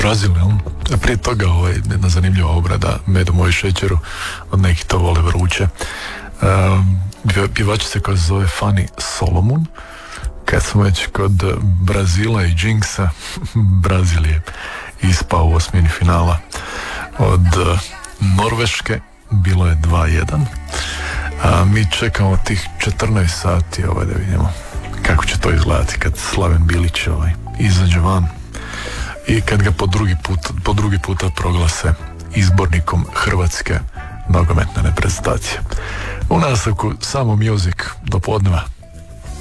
Brazil, jel? Prije toga jedna zanimljiva obrada Medu moj šećeru, od nekih to vole vruće. Pjevačica koja se zove Fanny Solomon. Kad smo već kod Brazila i Jinxa, Brazil je ispao u osmini finala od Norveške, bilo je 2-1. A mi čekamo tih 14 sati da vidimo kako će to izgledati kad Slaven Bilić izađe van i kad ga po drugi puta proglase izbornikom Hrvatske nogometne reprezentacije. U nastavku samo music do podneva.